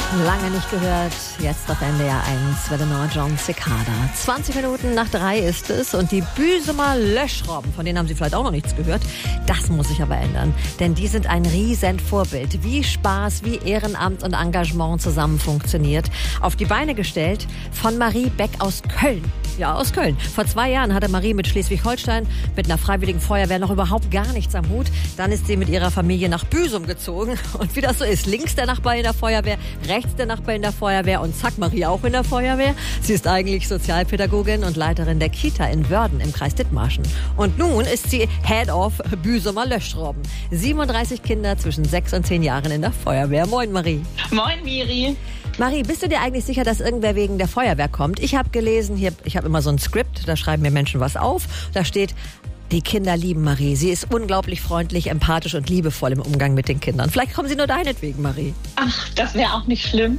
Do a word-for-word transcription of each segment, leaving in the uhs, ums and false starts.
Lange nicht gehört, jetzt auf N D R eins, Welle Nord, John Cicada. zwanzig Minuten nach drei ist es und die Büsumer Löschrobben, von denen haben Sie vielleicht auch noch nichts gehört, das muss sich aber ändern. Denn die sind ein riesen Vorbild, wie Spaß, wie Ehrenamt und Engagement zusammen funktioniert. Auf die Beine gestellt von Marie Beck aus Köln. Ja, aus Köln. Vor zwei Jahren hatte Marie mit Schleswig-Holstein, mit einer freiwilligen Feuerwehr noch überhaupt gar nichts am Hut. Dann ist sie mit ihrer Familie nach Büsum gezogen. Und wie das so ist, links der Nachbar in der Feuerwehr, rechts der Nachbar in der Feuerwehr und zack, Marie auch in der Feuerwehr. Sie ist eigentlich Sozialpädagogin und Leiterin der Kita in Wörden im Kreis Dithmarschen. Und nun ist sie Head of Büsumer Löschrobben. siebenunddreißig Kinder zwischen sechs und zehn Jahren in der Feuerwehr. Moin, Marie. Moin, Miri. Marie, bist du dir eigentlich sicher, dass irgendwer wegen der Feuerwehr kommt? Ich habe gelesen, hier, ich habe immer so ein Skript, da schreiben mir Menschen was auf. Da steht, die Kinder lieben Marie. Sie ist unglaublich freundlich, empathisch und liebevoll im Umgang mit den Kindern. Vielleicht kommen sie nur deinetwegen, Marie. Ach, das wäre auch nicht schlimm.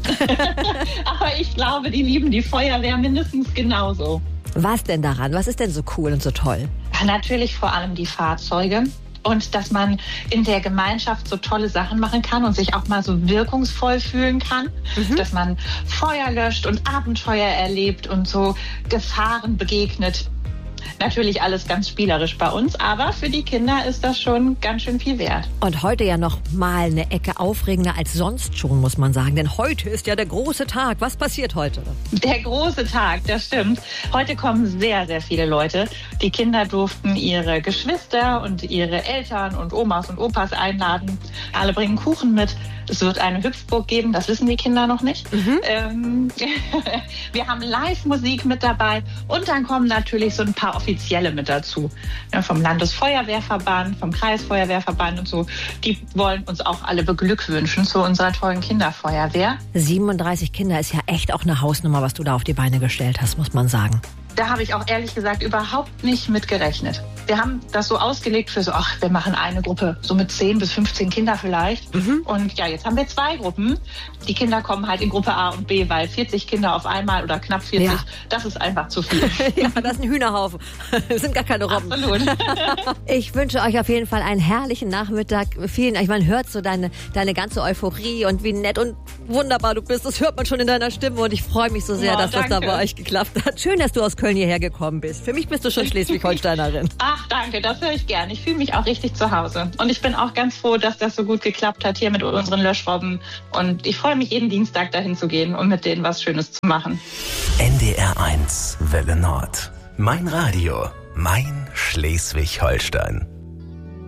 Aber ich glaube, die lieben die Feuerwehr mindestens genauso. Was denn daran? Was ist denn so cool und so toll? Ja, natürlich vor allem die Fahrzeuge. Und dass man in der Gemeinschaft so tolle Sachen machen kann und sich auch mal so wirkungsvoll fühlen kann. Mhm. Dass man Feuer löscht und Abenteuer erlebt und so Gefahren begegnet. Natürlich alles ganz spielerisch bei uns, aber für die Kinder ist das schon ganz schön viel wert. Und heute ja noch mal eine Ecke aufregender als sonst schon, muss man sagen. Denn heute ist ja der große Tag. Was passiert heute? Der große Tag, das stimmt. Heute kommen sehr, sehr viele Leute. Die Kinder durften ihre Geschwister und ihre Eltern und Omas und Opas einladen. Alle bringen Kuchen mit. Es wird eine Hüpfburg geben, das wissen die Kinder noch nicht. Mhm. Ähm, wir haben Live-Musik mit dabei und dann kommen natürlich so ein paar Offizielle mit dazu. Ja, vom Landesfeuerwehrverband, vom Kreisfeuerwehrverband und so. Die wollen uns auch alle beglückwünschen zu unserer tollen Kinderfeuerwehr. siebenunddreißig Kinder ist ja echt auch eine Hausnummer, was du da auf die Beine gestellt hast, muss man sagen. Da habe ich auch ehrlich gesagt überhaupt nicht mit gerechnet. Wir haben das so ausgelegt für so, ach, wir machen eine Gruppe, so mit zehn bis fünfzehn Kinder vielleicht. Mhm. Und ja, jetzt haben wir zwei Gruppen. Die Kinder kommen halt in Gruppe A und B, weil vierzig Kinder auf einmal oder knapp vierzig, ja. Das ist einfach zu viel. Ja, das ist ein Hühnerhaufen. Das sind gar keine Robben. Absolut. Ich wünsche euch auf jeden Fall einen herrlichen Nachmittag. Vielen, ich meine, hört so deine, deine ganze Euphorie und wie nett und wunderbar du bist. Das hört man schon in deiner Stimme und ich freue mich so sehr, ja, dass danke. das da bei euch geklappt hat. Schön, dass du aus Köln hierher gekommen bist. Für mich bist du schon Schleswig-Holsteinerin. Ach, danke, das höre ich gern. Ich fühle mich auch richtig zu Hause. Und ich bin auch ganz froh, dass das so gut geklappt hat hier mit unseren Löschrobben. Und ich freue mich, jeden Dienstag dahin zu gehen und mit denen was Schönes zu machen. N D R eins, Welle Nord. Mein Radio, mein Schleswig-Holstein.